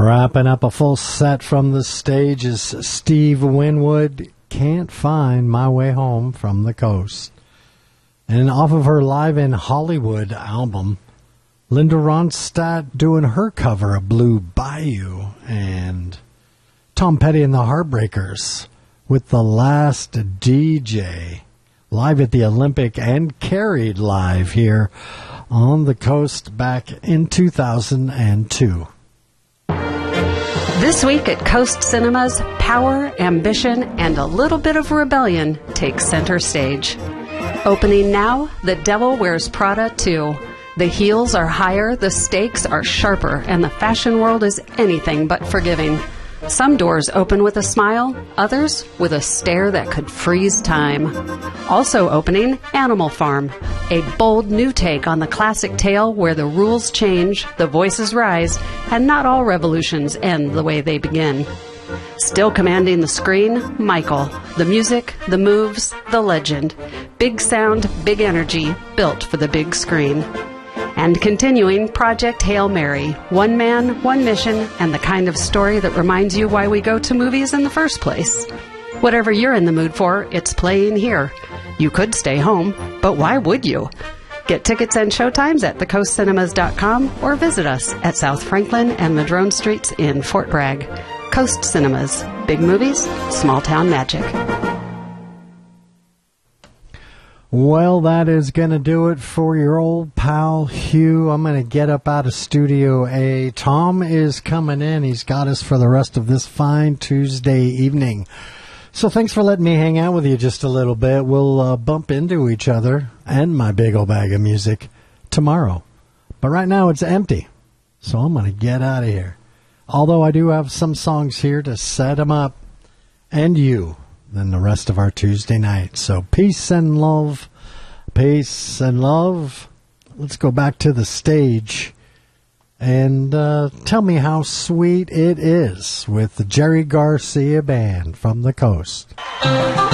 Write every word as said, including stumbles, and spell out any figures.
Wrapping up a full set from the stage is Steve Winwood, Can't Find My Way Home from the Coast. And off of her Live in Hollywood album, Linda Ronstadt doing her cover of Blue Bayou, and Tom Petty and the Heartbreakers with The Last D J, live at the Olympic and carried live here on the Coast back in two thousand two. This week at Coast Cinemas, power, ambition, and a little bit of rebellion take center stage. Opening now, The Devil Wears Prada two. The heels are higher, the stakes are sharper, and the fashion world is anything but forgiving. Some doors open with a smile, others with a stare that could freeze time. Also opening, Animal Farm, a bold new take on the classic tale where the rules change, the voices rise, and not all revolutions end the way they begin. Still commanding the screen, Michael, the music, the moves, the legend. Big sound, big energy, built for the big screen. And continuing, Project Hail Mary, one man, one mission, and the kind of story that reminds you why we go to movies in the first place. Whatever you're in the mood for, it's playing here. You could stay home, but why would you? Get tickets and showtimes at the coast cinemas dot com or visit us at South Franklin and Madrone Streets in Fort Bragg. Coast Cinemas. Big movies, small town magic. Well, that is going to do it for your old pal Hugh. I'm going to get up out of Studio A. Tom is coming in. He's got us for the rest of this fine Tuesday evening. So thanks for letting me hang out with you just a little bit. We'll uh, bump into each other and my big old bag of music tomorrow. But right now it's empty. So I'm going to get out of here. Although I do have some songs here to set them up. And you. Than the rest of our Tuesday night. So peace and love, peace and love. Let's go back to the stage and uh, tell me how sweet it is with the Jerry Garcia Band from the Coast.